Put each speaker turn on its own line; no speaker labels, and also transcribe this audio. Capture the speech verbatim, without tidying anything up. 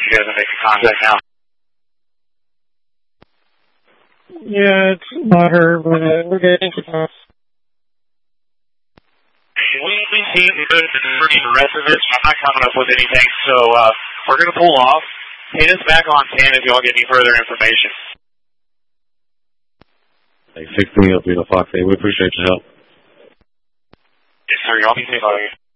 you guys are making contact now.
Yeah, it's not her, but uh, we're getting close.
We've been seeing good for the rest of this. I'm not coming up with anything, so uh, we're going to pull off. Hit us back on ten if y'all get any further information.
Hey, sixteen up in the Fox eight. We appreciate your help.
Yes, sir. Y'all be safe out here.